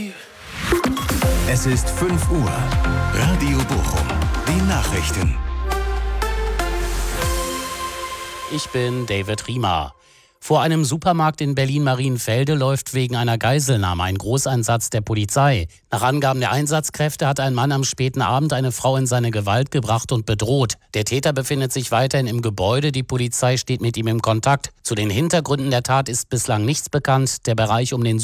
Es ist 5 Uhr. Radio Bochum. Die Nachrichten. Ich bin David Riemer. Vor einem Supermarkt in Berlin-Marienfelde läuft wegen einer Geiselnahme ein Großeinsatz der Polizei. Nach Angaben der Einsatzkräfte hat ein Mann am späten Abend eine Frau in seine Gewalt gebracht und bedroht. Der Täter befindet sich weiterhin im Gebäude. Die Polizei steht mit ihm im Kontakt. Zu den Hintergründen der Tat ist bislang nichts bekannt. Der Bereich um den